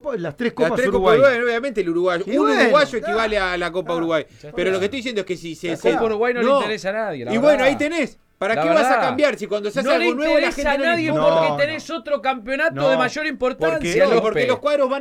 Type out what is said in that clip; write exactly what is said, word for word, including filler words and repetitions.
copas, las tres copas Las tres Uruguay. Copas Uruguay, obviamente el uruguayo. Y Un bueno, uruguayo claro, equivale a la Copa claro, Uruguay. ya Pero está. lo que estoy diciendo es que si se. La se- Copa Uruguay no, le interesa a nadie. La y verdad. bueno, ahí tenés. ¿Para La qué vas a verdad. cambiar si cuando se hace No le algo nuevo la interesa gente a no le nadie importa? porque No, tenés otro campeonato No. de mayor importancia, Porque- No, López. porque los cuadros van